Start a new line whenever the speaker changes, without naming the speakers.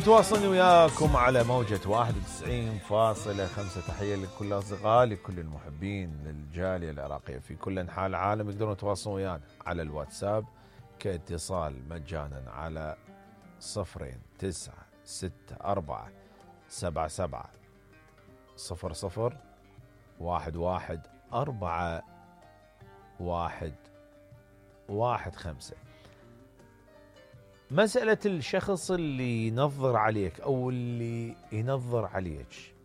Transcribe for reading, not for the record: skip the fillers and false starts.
متواصلين وياكم على موجة 91.5. تحية لكل الأصدقاء، لكل المحبين للجالية العراقية في كل أنحاء العالم. يقدرون يتواصلون ويانا على الواتساب كاتصال مجانا على 096777001115. مسألة الشخص اللي ينظر عليك أو اللي ينظر عليك